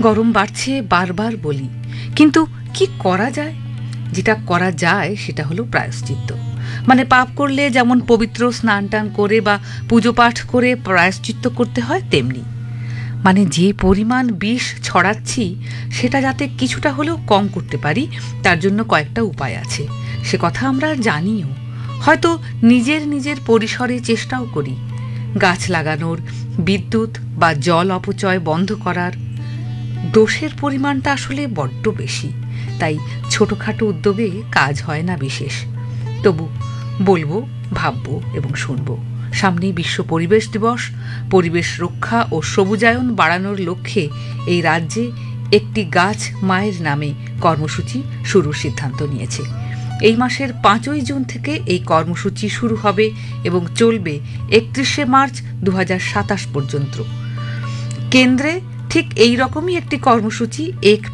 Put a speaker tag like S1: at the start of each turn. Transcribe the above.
S1: গরম বাড়ছে বারবার বলি, কিন্তু কি করা যায়? যেটা করা যায় সেটা হলো প্রায়শ্চিত্ত। মানে পাপ করলে যেমন পবিত্র স্নান টান করে বা পুজো পাঠ করে প্রায়শ্চিত্ত করতে হয়, তেমনি মানে যে পরিমাণ বিষ ছড়াচ্ছি সেটা যাতে কিছুটা হলেও কম করতে পারি, তার জন্য কয়েকটা উপায় আছে। সে কথা আমরা জানিও, হয়তো নিজের নিজের পরিসরে চেষ্টাও করি। গাছ লাগানোর, বিদ্যুৎ বা জল অপচয় বন্ধ করার। দোষের পরিমাণটা আসলে বড্ড বেশি, তাই ছোটখাটো উদ্যোগে কাজ হয় না বিশেষ। তবু বলবো, ভাববো এবং শুনবো। সামনেই বিশ্ব পরিবেশ দিবস। পরিবেশ রক্ষা ও সবুজায়ন বাড়ানোর লক্ষ্যে এই রাজ্যে একটি গাছ মায়ের নামে কর্মসূচি শুরুর সিদ্ধান্ত নিয়েছে। এই মাসের 5ই জুন থেকে এই কর্মসূচি শুরু হবে এবং চলবে 31শে মার্চ 2027 পর্যন্ত। কেন্দ্রে ঠিক এই রকমই একটি কর্মসূচি এক